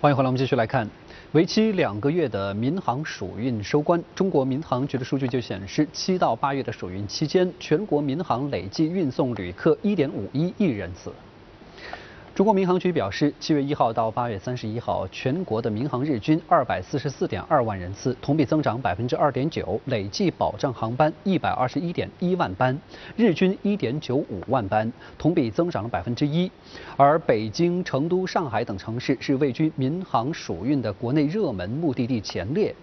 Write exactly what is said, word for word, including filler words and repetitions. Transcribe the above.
欢迎回来，我们继续来看，为期两个月的民航暑运收官。中国民航局的数据就显示，七到八月的暑运期间，全国民航累计运送旅客一点五一亿人次。中国民航局表示，七月一号到八月三十一号，全国的民航日均二百四十四点二万人次，同比增长百分之二点九，累计保障航班一百二十一点一万班，日均一点九五万班，同比增长了百分之一。而北京、成都、上海等城市是位居民航暑运的国内热门目的地前列。